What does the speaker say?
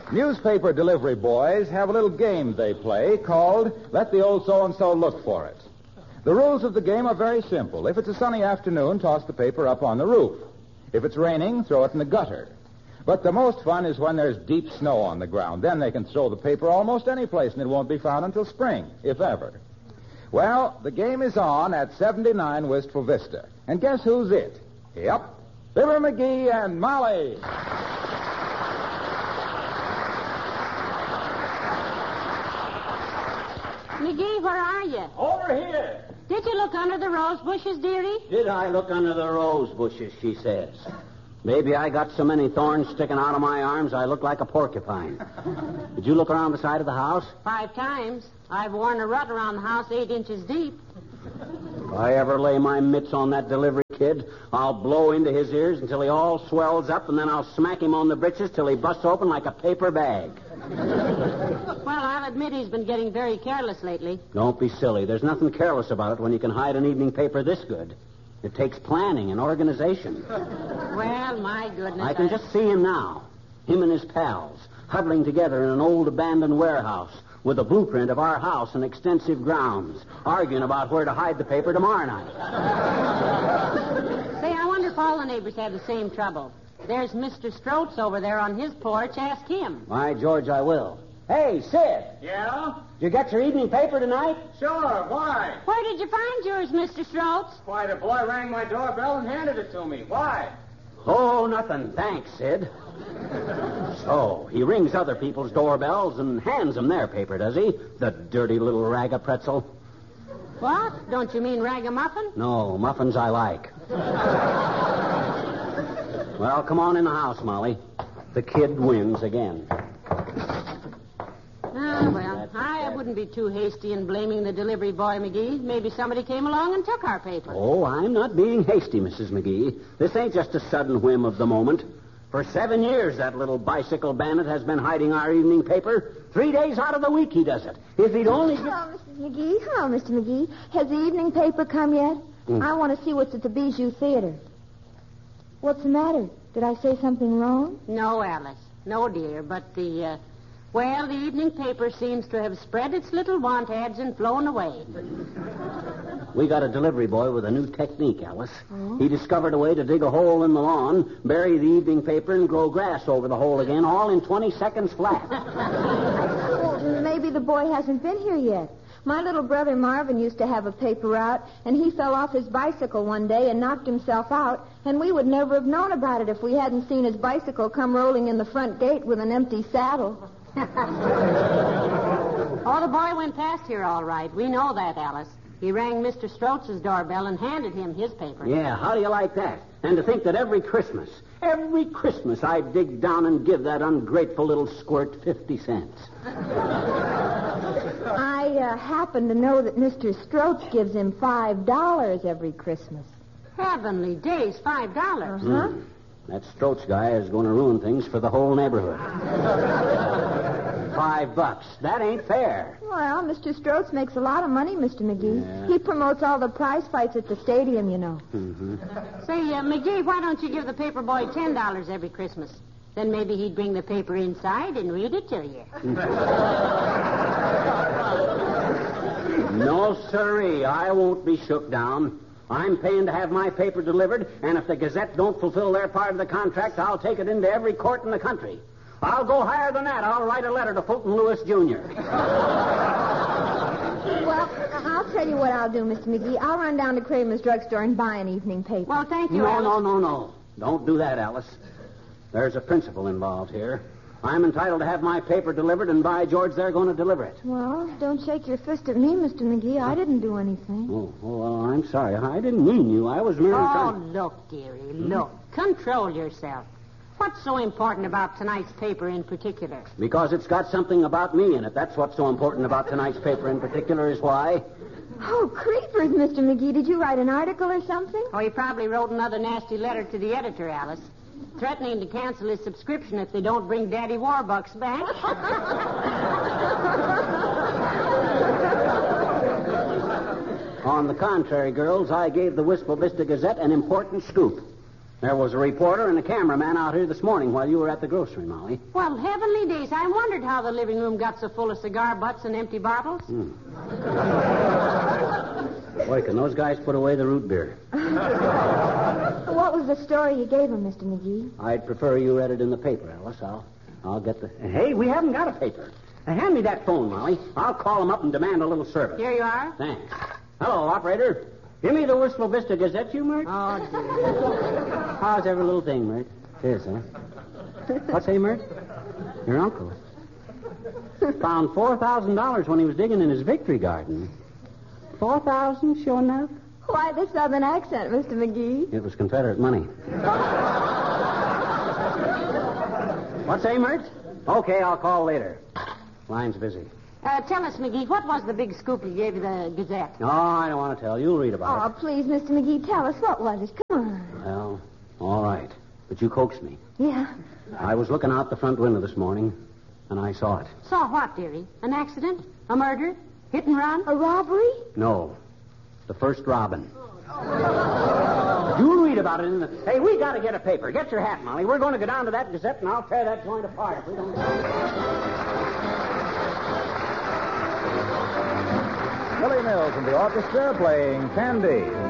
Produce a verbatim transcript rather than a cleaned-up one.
Newspaper delivery boys have a little game they play called Let the Old So-and-so Look for It. The rules of the game are very simple. If it's a sunny afternoon, toss the paper up on the roof. If it's raining, throw it in the gutter. But the most fun is when there's deep snow on the ground. Then they can throw the paper almost any place, and it won't be found until spring, if ever. Well, the game is on at seventy-nine Wistful Vista. And guess who's it? Yep, Fibber McGee and Molly. McGee, where are you? Over here. Did you look under the rose bushes, dearie? Did I look under the rose bushes, she says. Maybe I got so many thorns sticking out of my arms I look like a porcupine. Did you look around the side of the house? Five times. I've worn a rut around the house eight inches deep. If I ever lay my mitts on that delivery kid, I'll blow into his ears until he all swells up, and then I'll smack him on the britches till he busts open like a paper bag. Well, I'll admit he's been getting very careless lately. Don't be silly. There's nothing careless about it when you can hide an evening paper this good. It takes planning and organization. Well, my goodness. I can I... just see him now. Him and his pals, huddling together in an old abandoned warehouse with a blueprint of our house and extensive grounds, arguing about where to hide the paper tomorrow night. Say, I wonder if all the neighbors have the same trouble. There's Mister Stroats over there on his porch. Ask him. Why, George, I will. Hey, Sid. Yeah? Did you get your evening paper tonight? Sure, why? Where did you find yours, Mister Stroats? Why, the boy rang my doorbell and handed it to me. Why? Oh, nothing. Thanks, Sid. So, he rings other people's doorbells and hands them their paper, does he? The dirty little rag-a-pretzel. What? Don't you mean ragamuffin? No, muffins I like. Well, come on in the house, Molly. The kid wins again. Ah, well, I wouldn't be too hasty in blaming the delivery boy, McGee. Maybe somebody came along and took our paper. Oh, I'm not being hasty, Missus McGee. This ain't just a sudden whim of the moment. For seven years, that little bicycle bandit has been hiding our evening paper. Three days out of the week he does it. If he'd only... Hello, Missus McGee. Hello, Mister McGee. Has the evening paper come yet? Mm. I want to see what's at the Bijou Theater. What's the matter? Did I say something wrong? No, Alice. No, dear. But the, uh, well, the evening paper seems to have spread its little want ads and flown away. We got a delivery boy with a new technique, Alice. Oh? He discovered a way to dig a hole in the lawn, bury the evening paper, and grow grass over the hole again, all in twenty seconds flat. Well, maybe the boy hasn't been here yet. My little brother Marvin used to have a paper route, and he fell off his bicycle one day and knocked himself out, and we would never have known about it if we hadn't seen his bicycle come rolling in the front gate with an empty saddle. Oh, the boy went past here all right. We know that, Alice. He rang Mister Stroats' doorbell and handed him his paper. Yeah, how do you like that? And to think that every Christmas, every Christmas I dig down and give that ungrateful little squirt fifty cents. I uh, happen to know that Mister Stroats gives him five dollars every Christmas. Heavenly days, five dollars. Uh-huh. Mm. That Stroats guy is going to ruin things for the whole neighborhood. Five bucks. That ain't fair. Well, Mister Stroats makes a lot of money, Mister McGee. Yeah. He promotes all the prize fights at the stadium, you know. Mm-hmm. Say, uh, McGee, why don't you give the paper boy ten dollars every Christmas? Then maybe he'd bring the paper inside and read it to you. No, sirree. I won't be shook down. I'm paying to have my paper delivered, and if the Gazette don't fulfill their part of the contract, I'll take it into every court in the country. I'll go higher than that. I'll write a letter to Fulton Lewis, Junior Well, I'll tell you what I'll do, Mister McGee. I'll run down to Kramer's drugstore and buy an evening paper. Well, thank you, No, Alice. no, no, no. Don't do that, Alice. There's a principle involved here. I'm entitled to have my paper delivered, and by George, they're going to deliver it. Well, don't shake your fist at me, Mister McGee. I didn't do anything. Oh, oh well, I'm sorry. I didn't mean you. I was merely Oh, trying... look, dearie, look. Control yourself. What's so important about tonight's paper in particular? Because it's got something about me in it. That's what's so important about tonight's paper in particular is why. Oh, creepers, Mister McGee. Did you write an article or something? Oh, he probably wrote another nasty letter to the editor, Alice, threatening to cancel his subscription if they don't bring Daddy Warbucks back. On the contrary, girls, I gave the Wistful Vista Gazette an important scoop. There was a reporter and a cameraman out here this morning while you were at the grocery, Molly. Well, heavenly days, I wondered how the living room got so full of cigar butts and empty bottles. Hmm. Boy, can those guys put away the root beer. What was the story you gave him, Mister McGee? I'd prefer you read it in the paper, Alice. I'll, I'll get the... Hey, we haven't got a paper. Uh, hand me that phone, Molly. I'll call them up and demand a little service. Here you are. Thanks. Hello, operator. Give me the Wistful Vista Gazette, you, Mert? Oh, dear. How's every little thing, Mert? Here's, huh? What's that, Mert? Your uncle. Found four thousand dollars when he was digging in his victory garden. four thousand dollars, sure enough? Why the southern accent, Mister McGee? It was Confederate money. What's that, Mert? Okay, I'll call later. Line's busy. Uh, tell us, McGee, what was the big scoop you gave the Gazette? No, I don't want to tell. You'll read about Oh, it. please, Mister McGee, tell us. What was it? Come on. Well, all right. But you coaxed me. Yeah. I was looking out the front window this morning, and I saw it. Saw what, dearie? An accident? A murder? Hit and run? A robbery? No. The first robin. You'll read about it in the... Hey, we got to get a paper. Get your hat, Molly. We're going to go down to that Gazette, and I'll tear that joint apart. If we don't... Billy Mills and the orchestra playing Candy.